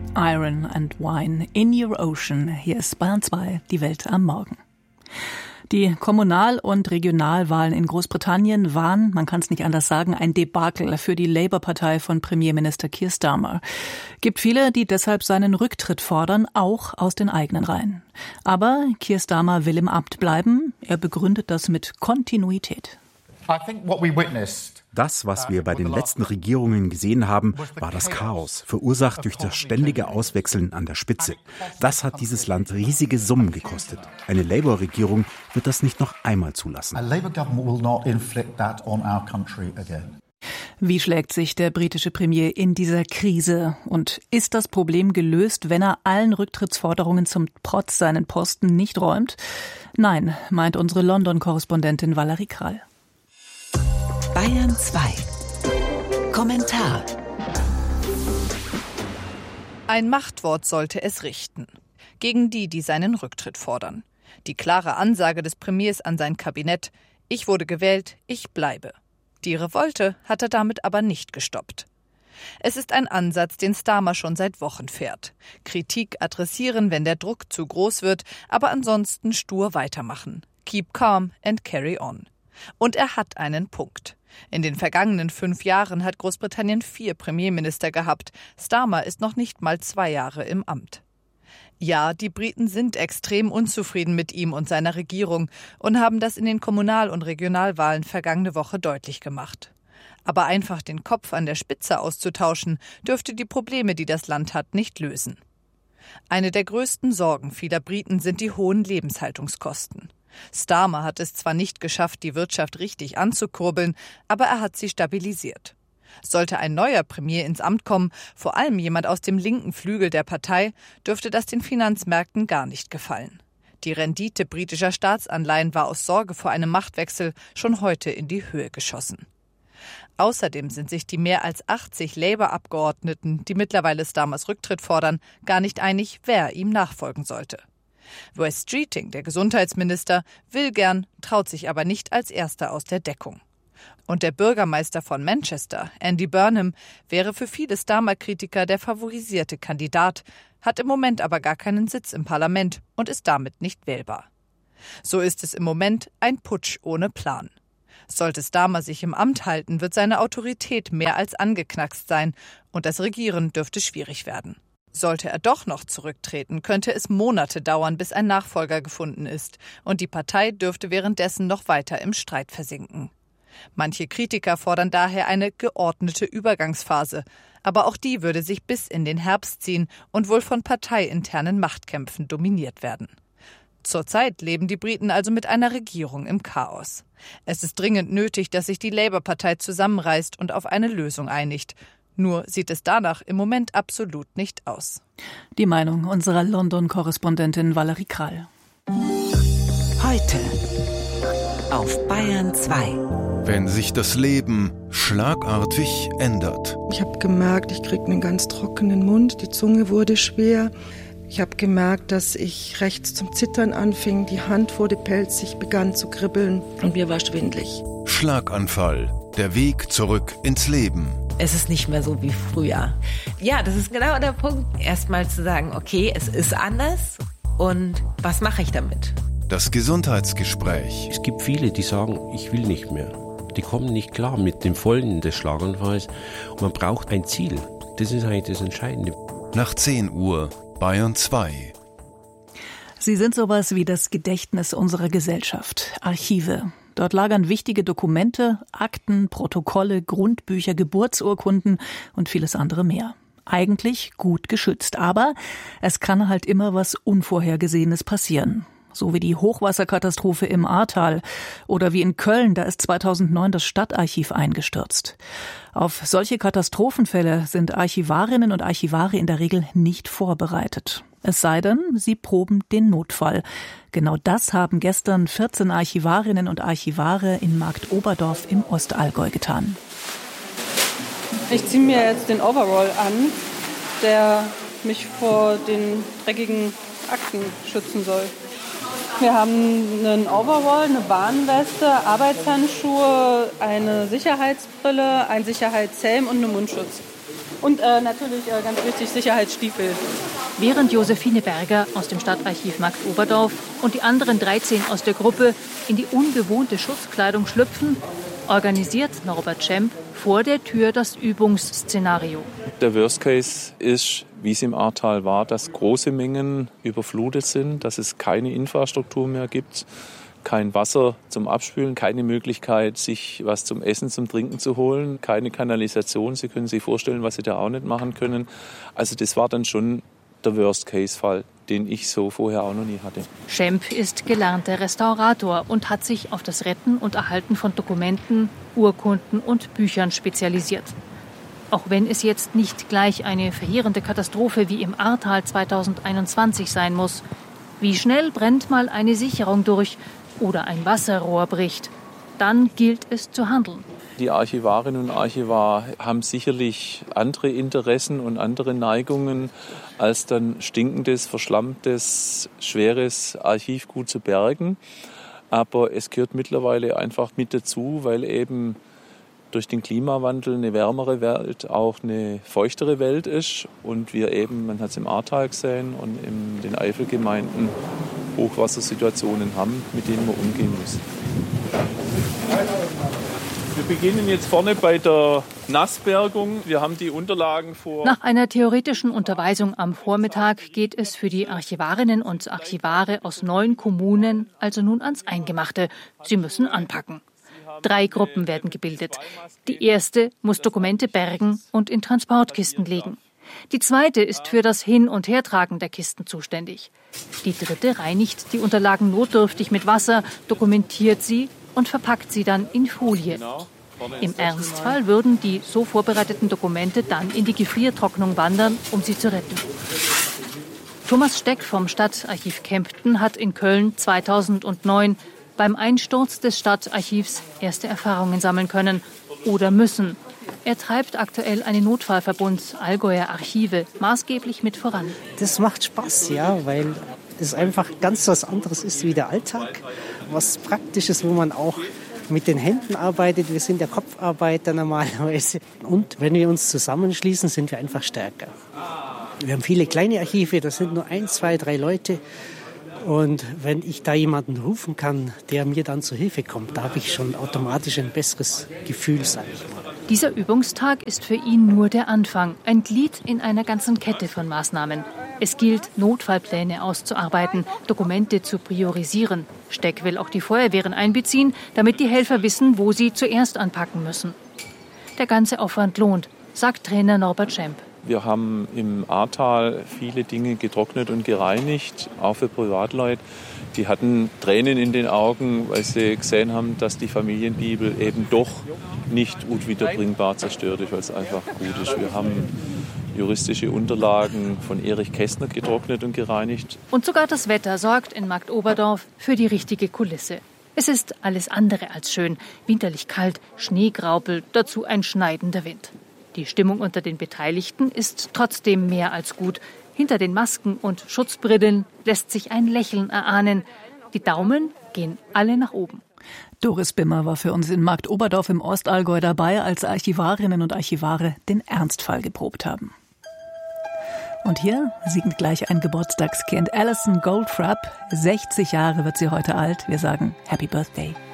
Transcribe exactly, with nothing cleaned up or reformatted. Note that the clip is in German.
Iron and Wine in Your Ocean. Hier ist Bayern zwei, die Welt am Morgen. Die Kommunal- und Regionalwahlen in Großbritannien waren, man kann es nicht anders sagen, ein Debakel für die Labour-Partei von Premierminister Keir Starmer. Gibt viele, die deshalb seinen Rücktritt fordern, auch aus den eigenen Reihen. Aber Keir Starmer will im Amt bleiben. Er begründet das mit Kontinuität. Das, was wir bei den letzten Regierungen gesehen haben, war das Chaos, verursacht durch das ständige Auswechseln an der Spitze. Das hat dieses Land riesige Summen gekostet. Eine Labour-Regierung wird das nicht noch einmal zulassen. Wie schlägt sich der britische Premier in dieser Krise? Und ist das Problem gelöst, wenn er allen Rücktrittsforderungen zum Trotz seinen Posten nicht räumt? Nein, meint unsere London-Korrespondentin Valerie Krall. Bayern zwei. Kommentar. Ein Machtwort sollte es richten. Gegen die, die seinen Rücktritt fordern. Die klare Ansage des Premiers an sein Kabinett: Ich wurde gewählt, ich bleibe. Die Revolte hat er damit aber nicht gestoppt. Es ist ein Ansatz, den Starmer schon seit Wochen fährt. Kritik adressieren, wenn der Druck zu groß wird, aber ansonsten stur weitermachen. Keep calm and carry on. Und er hat einen Punkt. In den vergangenen fünf Jahren hat Großbritannien vier Premierminister gehabt. Starmer ist noch nicht mal zwei Jahre im Amt. Ja, die Briten sind extrem unzufrieden mit ihm und seiner Regierung und haben das in den Kommunal- und Regionalwahlen vergangene Woche deutlich gemacht. Aber einfach den Kopf an der Spitze auszutauschen, dürfte die Probleme, die das Land hat, nicht lösen. Eine der größten Sorgen vieler Briten sind die hohen Lebenshaltungskosten. Starmer hat es zwar nicht geschafft, die Wirtschaft richtig anzukurbeln, aber er hat sie stabilisiert. Sollte ein neuer Premier ins Amt kommen, vor allem jemand aus dem linken Flügel der Partei, dürfte das den Finanzmärkten gar nicht gefallen. Die Rendite britischer Staatsanleihen war aus Sorge vor einem Machtwechsel schon heute in die Höhe geschossen. Außerdem sind sich die mehr als achtzig Labour-Abgeordneten, die mittlerweile Starmers Rücktritt fordern, gar nicht einig, wer ihm nachfolgen sollte. Wes Streeting, der Gesundheitsminister, will gern, traut sich aber nicht als Erster aus der Deckung. Und der Bürgermeister von Manchester, Andy Burnham, wäre für viele Starmer-Kritiker der favorisierte Kandidat, hat im Moment aber gar keinen Sitz im Parlament und ist damit nicht wählbar. So ist es im Moment ein Putsch ohne Plan. Sollte Starmer sich im Amt halten, wird seine Autorität mehr als angeknackst sein und das Regieren dürfte schwierig werden. Sollte er doch noch zurücktreten, könnte es Monate dauern, bis ein Nachfolger gefunden ist, und die Partei dürfte währenddessen noch weiter im Streit versinken. Manche Kritiker fordern daher eine geordnete Übergangsphase, aber auch die würde sich bis in den Herbst ziehen und wohl von parteiinternen Machtkämpfen dominiert werden. Zurzeit leben die Briten also mit einer Regierung im Chaos. Es ist dringend nötig, dass sich die Labour-Partei zusammenreißt und auf eine Lösung einigt. Nur sieht es danach im Moment absolut nicht aus. Die Meinung unserer London-Korrespondentin Valerie Krall. Heute auf Bayern zwei. Wenn sich das Leben schlagartig ändert. Ich habe gemerkt, ich kriege einen ganz trockenen Mund, die Zunge wurde schwer. Ich habe gemerkt, dass ich rechts zum Zittern anfing, die Hand wurde pelzig, begann zu kribbeln und mir war schwindlig. Schlaganfall, der Weg zurück ins Leben. Es ist nicht mehr so wie früher. Ja, das ist genau der Punkt. Erstmal zu sagen, okay, es ist anders und was mache ich damit? Das Gesundheitsgespräch. Es gibt viele, die sagen, ich will nicht mehr. Die kommen nicht klar mit den Folgen des Schlaganfalls. Und man braucht ein Ziel. Das ist eigentlich das Entscheidende. Nach zehn Uhr, Bayern zwei. Sie sind sowas wie das Gedächtnis unserer Gesellschaft. Archive. Dort lagern wichtige Dokumente, Akten, Protokolle, Grundbücher, Geburtsurkunden und vieles andere mehr. Eigentlich gut geschützt, aber es kann halt immer was Unvorhergesehenes passieren. So wie die Hochwasserkatastrophe im Ahrtal oder wie in Köln, da ist zweitausendneun das Stadtarchiv eingestürzt. Auf solche Katastrophenfälle sind Archivarinnen und Archivare in der Regel nicht vorbereitet. Es sei denn, sie proben den Notfall. Genau das haben gestern vierzehn Archivarinnen und Archivare in Marktoberdorf im Ostallgäu getan. Ich ziehe mir jetzt den Overall an, der mich vor den dreckigen Akten schützen soll. Wir haben einen Overall, eine Warnweste, Arbeitshandschuhe, eine Sicherheitsbrille, einen Sicherheitshelm und einen Mundschutz. Und äh, natürlich äh, ganz wichtig, Sicherheitsstiefel. Während Josephine Berger aus dem Stadtarchiv Markt Oberdorf und die anderen dreizehn aus der Gruppe in die ungewohnte Schutzkleidung schlüpfen, organisiert Norbert Schemp vor der Tür das Übungsszenario. Der Worst Case ist, wie es im Ahrtal war, dass große Mengen überflutet sind, dass es keine Infrastruktur mehr gibt, kein Wasser zum Abspülen, keine Möglichkeit, sich was zum Essen, zum Trinken zu holen, keine Kanalisation. Sie können sich vorstellen, was Sie da auch nicht machen können. Also das war dann schon der Worst-Case-Fall, den ich so vorher auch noch nie hatte. Schemp ist gelernter Restaurator und hat sich auf das Retten und Erhalten von Dokumenten, Urkunden und Büchern spezialisiert. Auch wenn es jetzt nicht gleich eine verheerende Katastrophe wie im Ahrtal zweitausendeinundzwanzig sein muss. Wie schnell brennt mal eine Sicherung durch oder ein Wasserrohr bricht? Dann gilt es zu handeln. Die Archivarinnen und Archivar haben sicherlich andere Interessen und andere Neigungen, als dann stinkendes, verschlammtes, schweres Archivgut zu bergen. Aber es gehört mittlerweile einfach mit dazu, weil eben durch den Klimawandel eine wärmere Welt auch eine feuchtere Welt ist. Und wir eben, man hat es im Ahrtal gesehen und in den Eifelgemeinden, Hochwassersituationen haben, mit denen wir umgehen müssen. Wir beginnen jetzt vorne bei der Nassbergung. Wir haben die Unterlagen vor. Nach einer theoretischen Unterweisung am Vormittag geht es für die Archivarinnen und Archivare aus neun Kommunen also nun ans Eingemachte. Sie müssen anpacken. Drei Gruppen werden gebildet. Die erste muss Dokumente bergen und in Transportkisten legen. Die zweite ist für das Hin- und Hertragen der Kisten zuständig. Die dritte reinigt die Unterlagen notdürftig mit Wasser, dokumentiert sie und verpackt sie dann in Folie. Im Ernstfall würden die so vorbereiteten Dokumente dann in die Gefriertrocknung wandern, um sie zu retten. Thomas Steck vom Stadtarchiv Kempten hat in Köln zweitausendneun beim Einsturz des Stadtarchivs erste Erfahrungen sammeln können oder müssen. Er treibt aktuell einen Notfallverbund Allgäuer Archive maßgeblich mit voran. Das macht Spaß, ja, weil es einfach ganz was anderes ist wie der Alltag. Was Praktisches, wo man auch mit den Händen arbeitet. Wir sind ja Kopfarbeiter normalerweise. Und wenn wir uns zusammenschließen, sind wir einfach stärker. Wir haben viele kleine Archive, das sind nur ein, zwei, drei Leute. Und wenn ich da jemanden rufen kann, der mir dann zur Hilfe kommt, da habe ich schon automatisch ein besseres Gefühl, sage ich mal. Dieser Übungstag ist für ihn nur der Anfang, ein Glied in einer ganzen Kette von Maßnahmen. Es gilt, Notfallpläne auszuarbeiten, Dokumente zu priorisieren. Steck will auch die Feuerwehren einbeziehen, damit die Helfer wissen, wo sie zuerst anpacken müssen. Der ganze Aufwand lohnt, sagt Trainer Norbert Schemp. Wir haben im Ahrtal viele Dinge getrocknet und gereinigt, auch für Privatleute. Die hatten Tränen in den Augen, weil sie gesehen haben, dass die Familienbibel eben doch nicht unwiederbringbar zerstört ist, weil es einfach gut ist. Wir haben juristische Unterlagen von Erich Kästner getrocknet und gereinigt. Und sogar das Wetter sorgt in Markt Oberdorf für die richtige Kulisse. Es ist alles andere als schön. Winterlich kalt, Schneegraupel, dazu ein schneidender Wind. Die Stimmung unter den Beteiligten ist trotzdem mehr als gut. Hinter den Masken und Schutzbrillen lässt sich ein Lächeln erahnen. Die Daumen gehen alle nach oben. Doris Bimmer war für uns in Markt Oberdorf im Ostallgäu dabei, als Archivarinnen und Archivare den Ernstfall geprobt haben. Und hier singt gleich ein Geburtstagskind, Alison Goldfrapp. sechzig Jahre wird sie heute alt. Wir sagen Happy Birthday.